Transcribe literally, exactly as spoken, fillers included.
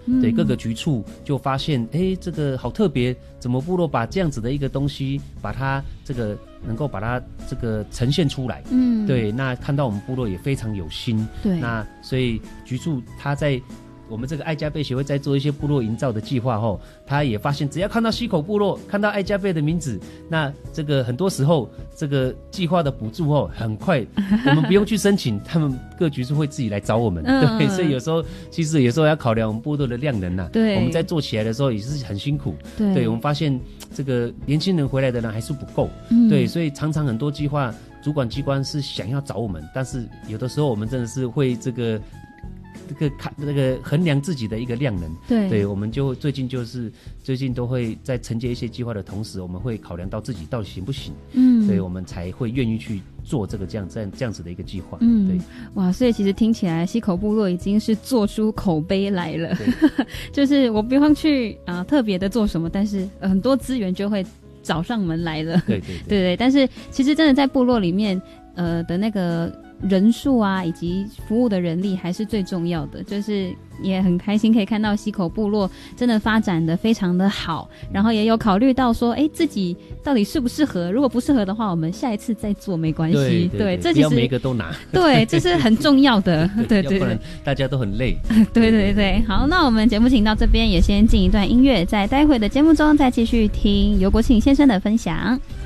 嗯、对各个局处就发现，哎，这个好特别，怎么部落把这样子的一个东西，把它这个能够把它这个呈现出来，嗯，对，那看到我们部落也非常有心， 对， 那所以局处他在我们这个爱家贝协会在做一些部落营造的计划后，他也发现只要看到溪口部落，看到爱家贝的名字，那这个很多时候这个计划的补助后很快我们不用去申请，他们各局处会自己来找我们、嗯、对，所以有时候其实有时候要考量我们部落的量能啊，对，我们在做起来的时候也是很辛苦， 对, 对我们发现这个年轻人回来的人还是不够、嗯、对，所以常常很多计划主管机关是想要找我们，但是有的时候我们真的是会这个这个看那个衡量自己的一个量能，对，对，我们就最近就是最近都会在承接一些计划的同时，我们会考量到自己到底行不行，嗯，所以我们才会愿意去做这个这样这样这样子的一个计划，嗯，对， 哇，所以其实听起来溪口部落已经是做出口碑来了，就是我不用去啊、呃、特别的做什么，但是、呃、很多资源就会找上门来了， 对对 对, 对对，但是其实真的在部落里面呃的那个人数啊以及服务的人力还是最重要的，就是也很开心可以看到溪口部落真的发展的非常的好，然后也有考虑到说哎自己到底适不适合，如果不适合的话我们下一次再做没关系， 对, 对, 对，这其实不要每一个都拿， 对，这是很重要的对对对， 要不然大家都很累对对对，好，那我们节目请到这边也先进一段音乐，在待会的节目中再继续听尤国庆先生的分享。